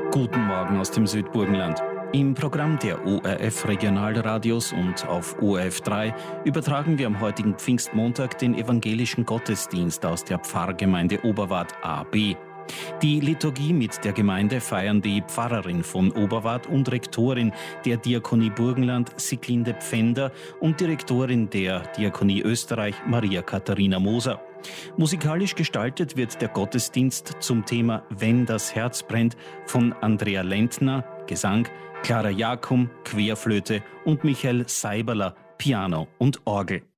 Guten Morgen aus dem Südburgenland. Im Programm der ORF Regionalradios und auf ORF 3 übertragen wir am heutigen Pfingstmontag den evangelischen Gottesdienst aus der Pfarrgemeinde Oberwart AB. Die Liturgie mit der Gemeinde feiern die Pfarrerin von Oberwart und Rektorin der Diakonie Burgenland, Sieglinde Pfänder, und Direktorin der Diakonie Österreich, Maria Katharina Moser. Musikalisch gestaltet wird der Gottesdienst zum Thema Wenn das Herz brennt von Andrea Lentner, Gesang, Clara Jakum, Querflöte und Michael Seiberler, Piano und Orgel.